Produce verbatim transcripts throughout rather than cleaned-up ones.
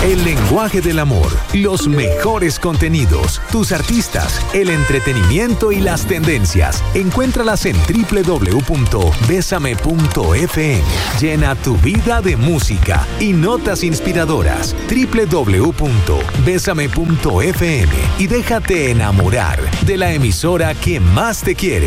El lenguaje del amor, los mejores contenidos, tus artistas, el entretenimiento y las tendencias. Encuéntralas en doble u doble u doble u punto besame punto efe eme. Llena tu vida de música y notas inspiradoras. doble u doble u doble u punto besame punto efe eme y déjate enamorar de la emisora que más te quiere.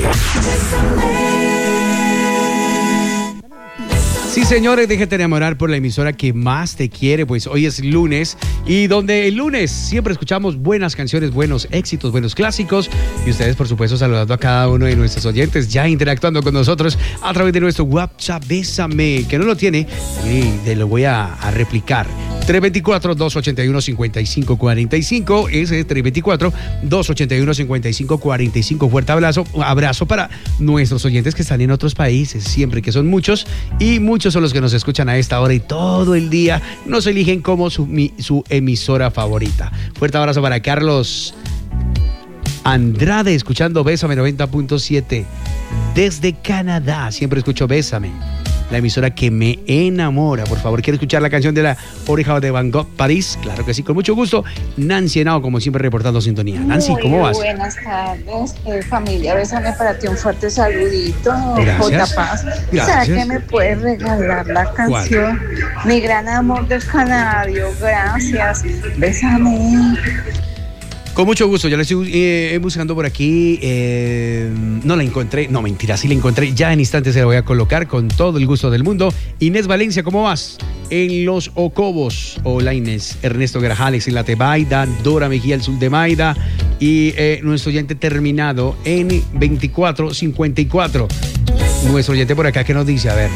Sí, señores, déjate enamorar por la emisora que más te quiere, pues hoy es lunes y donde el lunes siempre escuchamos buenas canciones, buenos éxitos, buenos clásicos y ustedes, por supuesto, saludando a cada uno de nuestros oyentes, ya interactuando con nosotros a través de nuestro WhatsApp Bésame, que no lo tiene y te lo voy a, a replicar. tres dos cuatro, dos ocho uno, cinco cinco cuatro cinco, ese es tres dos cuatro, dos ocho uno, cinco cinco cuatro cinco. Fuerte abrazo, abrazo para nuestros oyentes que están en otros países, siempre que son muchos y muchos son los que nos escuchan a esta hora y todo el día nos eligen como su, mi, su emisora favorita. Fuerte abrazo para Carlos Andrade, escuchando Bésame noventa punto siete desde Canadá. Siempre escucho Bésame, la emisora que me enamora. Por favor, ¿quiere escuchar la canción de La Oreja de Van Gogh, París? Claro que sí, con mucho gusto. Nancy Henao, como siempre, reportando sintonía. Nancy, Muy ¿cómo vas? Buenas tardes, eh, familia. Bésame para ti, un fuerte saludito. Gracias. J. Paz. Gracias. ¿Será que me puedes regalar la canción? ¿Cuál? Mi gran amor del canario. Gracias. Bésame. Con mucho gusto, ya la estoy eh, buscando por aquí, eh, no la encontré, no mentira, sí la encontré, ya en instantes se la voy a colocar con todo el gusto del mundo. Inés Valencia, ¿cómo vas? En Los Ocobos, hola Inés, Ernesto Grajales en la Tebaida, Dora Mejía, el Sur de Maida y eh, nuestro oyente terminado en veinticuatro cincuenta y cuatro. Nuestro oyente por acá, ¿qué nos dice? A ver.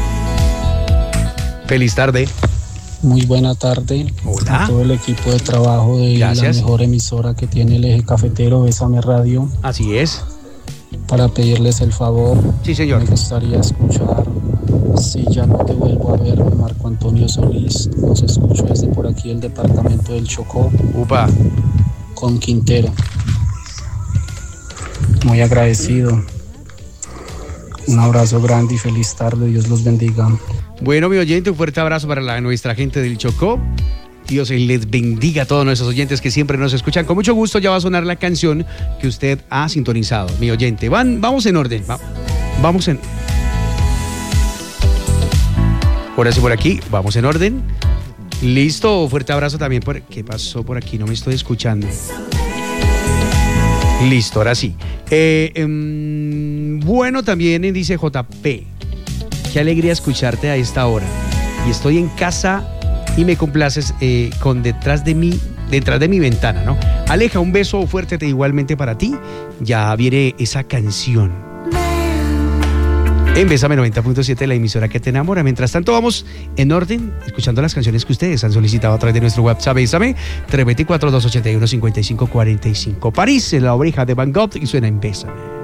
Feliz tarde. Muy buena tarde. Hola. A todo el equipo de trabajo de Gracias. La mejor emisora que tiene el eje cafetero, Bésame Radio. Así es. Para pedirles el favor. Sí, señor. Me gustaría escuchar Si ya no te vuelvo a ver, de Marco Antonio Solís. Los escucho desde por aquí, el departamento del Chocó. Upa. Con Quintero. Muy agradecido. Un abrazo grande y feliz tarde. Dios los bendiga. Bueno, mi oyente, un fuerte abrazo para la, nuestra gente del Chocó. Dios les bendiga a todos nuestros oyentes que siempre nos escuchan. Con mucho gusto ya va a sonar la canción que usted ha sintonizado, mi oyente. Van, vamos en orden. Va, vamos en... Ahora sí, por aquí, vamos en orden. Listo, fuerte abrazo también por... ¿Qué pasó por aquí? No me estoy escuchando. Listo, ahora sí. Eh, eh, bueno, también dice J P. Qué alegría escucharte a esta hora. Y estoy en casa y me complaces eh, con detrás de mí, detrás de mi ventana, ¿no? Aleja, un beso fuerte igualmente para ti. Ya viene esa canción. En Bésame noventa punto siete, la emisora que te enamora. Mientras tanto, vamos en orden, escuchando las canciones que ustedes han solicitado a través de nuestro WhatsApp. Bésame, tres dos cuatro, dos ocho uno, cinco cinco cuatro cinco. París, en La Oreja de Van Gogh, y suena en Bésame.